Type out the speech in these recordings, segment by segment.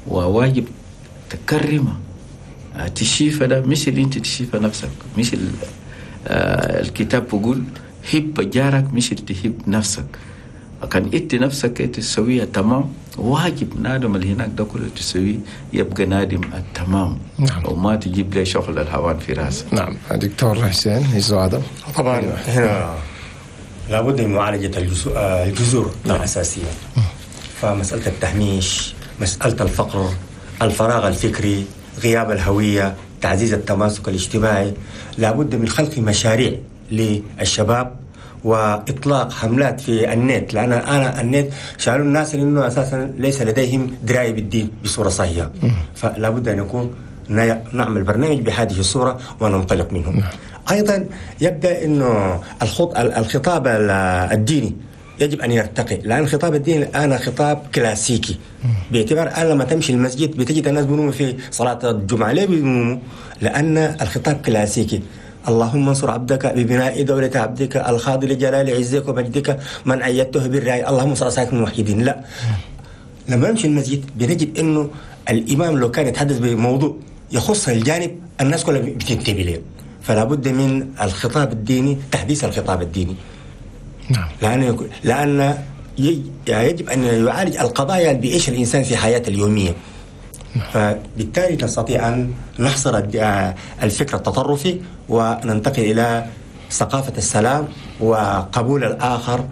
وواجب تكرمها، تشيفها. ده مش اللي انت تشيفها نفسك، مش الكتاب بيقول حب جارك مش تحب نفسك. كان انت نفسك انت تسويها تمام، واجب نادم اللي هناك ده كله تسويه يبقى نادم التمام. نعم. وما تجيب لي شغل الهوان في راسك. نعم. دكتور حسين يزو طبعا هنا لابد من معالجة الجذور الأساسية. فمسألة التهميش، مسألة الفقر، الفراغ الفكري، غياب الهوية، تعزيز التماسك الاجتماعي، لابد من خلق مشاريع للشباب وإطلاق حملات في النت. لأن أنا النت شعلوا الناس لأنه أساسا ليس لديهم دراية بالدين بصورة صحيحة، فلابد أن يكون نعمل برنامج بهذه الصورة وننطلق منه. أيضا يبدأ أنه الخطاب الديني يجب أن يرتقي، لأن الخطاب الديني الآن خطاب كلاسيكي، باعتبار أن لما تمشي المسجد بتجد الناس بينوموا في صلاة الجمعة. ليه بينوموا؟ لأن الخطاب كلاسيكي. اللهم انصر عبدك ببناء دولة عبدك الخاضع لجلال عزك ومجدك من أيدته بالرعاية، اللهم صل على الموحدين. لا، لما نمشي المسجد بنجد أنه الإمام لو كان يتحدث بموضوع يخص الجانب الناس كلها بتنتبه له. فلا بد من الخطاب الديني، تحديث الخطاب الديني. لأن يجب أن يعالج القضايا اللي بيعيش الإنسان في حياته اليومية. فبالتالي نستطيع أن نحصر الفكر التطرفي وننتقل إلى ثقافة السلام وقبول الآخر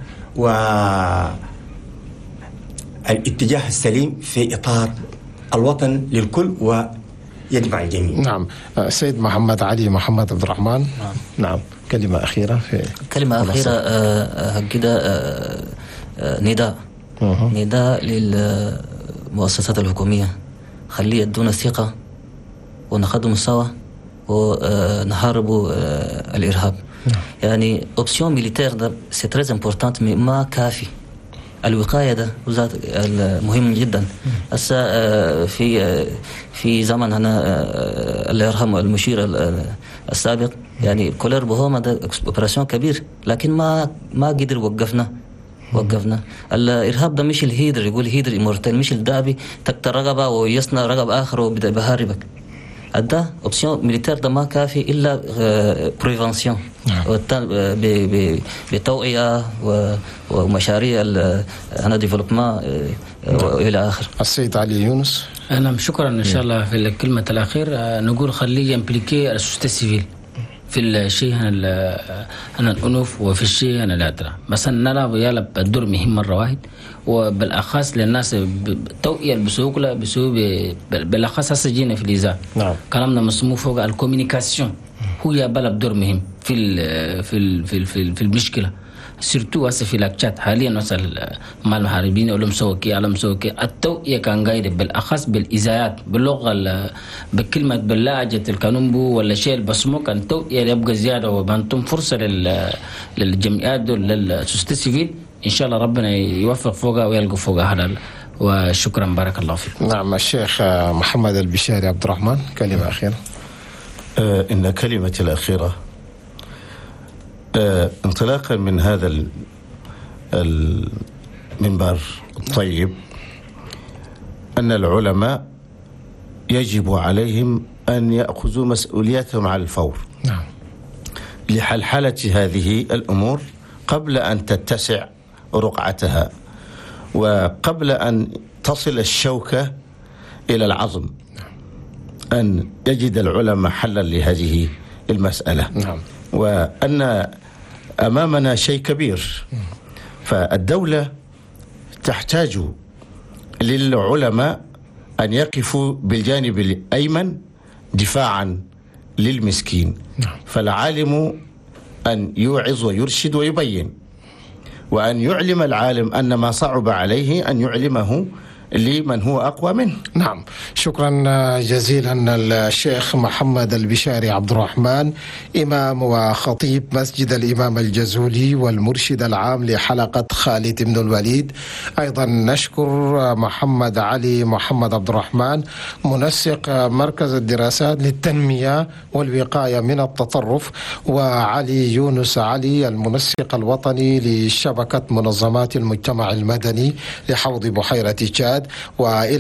والاتجاه السليم في إطار الوطن للكل ويجمع الجميع. نعم. سيد محمد علي محمد عبد الرحمن. نعم. كلمة أخيرة كده نداء للمؤسسات الحكومية، خليه يدونا ثقة ونخدم سوا ونحارب الإرهاب. يعني اوبسيون ميليتير ده سي تريز امبورتانت، ما كافي. الوقاية ده مهم جدا. هسه في زمن هنا الله يرحمه المشير السابق، يعني كولر بوهوما ده اوبراسيون كبير، لكن ما قدر وقفنا. الإرهاب ده مش الهيدر، يقول هيدر إمورتين، مش الدابي تكتر رقبة ويصنع رقب آخر وبدأ بهاربك. ده اوبسيون ميليتير ده ما كافي إلا بريفانسيون بتوعية ومشاريع هنا ديفلوبمون إلى آخر. السيد علي يونس. نعم، شكرا. إن شاء الله في الكلمة الأخير نقول خليه يمبليكي السوسيتي سيفيل في الشيء هنا الأنوف، وفي الشيء هنا الأدرى. مثلا نرى يلعب الدور مهم مرة واحد، وبالأخص للناس التوعية اللي بيسوي بالأخص هسه جينا في الإذاعة. نعم. كلامنا مسموع فوق الكوميونيكاسيون، هو يلعب دور مهم في المشكلة. سيرتو هسه في لاكشات حاليا مثلا مع المحاربين ولا مسوكي التوعية كان قايد بالأخص بالإذاعات باللغة بكلمة باللهجة الكانومبو ولا شيء البسمو، كان التوعية يبقى زيادة، وبنتم فرصة للجمعيات للسوسيتي سيفيل. إن شاء الله ربنا يوفق فوقها ويلقوا فوقها هذا. وشكرا، بارك الله فيكم. نعم. الشيخ محمد البشاري عبد الرحمن، كلمة أخيرة. إن كلمتي الأخيرة انطلاقا من هذا المنبر الطيب، أن العلماء يجب عليهم أن يأخذوا مسؤوليتهم على الفور. نعم. لحلحلة هذه الأمور قبل أن تتسع رقعتها، وقبل أن تصل الشوكة إلى العظم، أن يجد العلماء حلا لهذه المسألة. نعم. وأن أمامنا شيء كبير، فالدولة تحتاج للعلماء أن يقفوا بالجانب الأيمن دفاعا للمسكين. فالعالم أن يوعظ ويرشد ويبين، وأن يعلم العالم أن ما صعب عليه أن يعلمه لمن هو أقوى منه. نعم. شكرا جزيلا الشيخ محمد البشاري عبد الرحمن، إمام وخطيب مسجد الإمام الجزولي والمرشد العام لحلقة خالد بن الوليد. أيضا نشكر محمد علي محمد عبد الرحمن، منسق مركز الدراسات للتنمية والوقاية من التطرف، وعلي يونس علي المنسق الوطني لشبكة منظمات المجتمع المدني لحوض بحيرة تشاد. وإلى